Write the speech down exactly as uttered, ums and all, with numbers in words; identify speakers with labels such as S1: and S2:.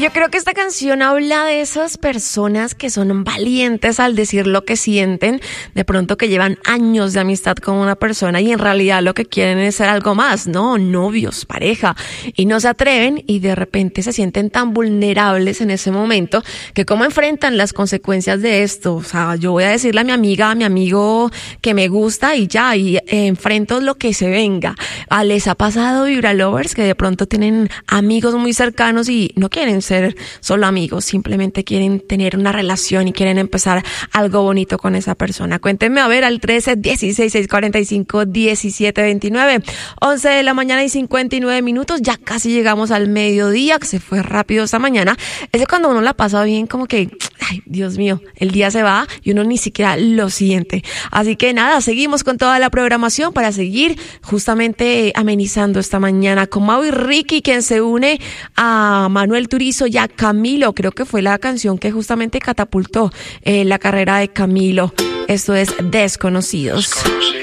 S1: yo creo que esta canción habla de esas personas que son valientes al decir lo que sienten, de pronto que llevan años de amistad con una persona y en realidad lo que quieren es ser algo más, ¿no? Novios, pareja, y no se atreven y de repente se sienten tan vulnerables en ese momento que cómo enfrentan las consecuencias de esto. O sea, yo voy a decirle a mi amiga, a mi amigo que me gusta y ya, y eh, enfrento lo que se venga. Ah, ¿les ha pasado, Vibra Lovers, que de pronto tienen amigos muy cercanos y no quieren ser solo amigos, simplemente quieren tener una relación y quieren empezar algo bonito con esa persona? Cuéntenme a ver al trece, dieciséis, seiscientos cuarenta y cinco, diecisiete veintinueve, once de la mañana y cincuenta y nueve minutos, ya casi llegamos al mediodía, que se fue rápido esta mañana. Es cuando uno la pasa bien, como que, ay, Dios mío, el día se va y uno ni siquiera lo siente. Así que nada, seguimos con toda la programación para seguir justamente amenizando esta mañana con Mau y Ricky, quien se une a Manuel Turizo y a Camilo. Creo que fue la canción que justamente catapultó eh, la carrera de Camilo. Esto es Desconocidos. Desconocidos.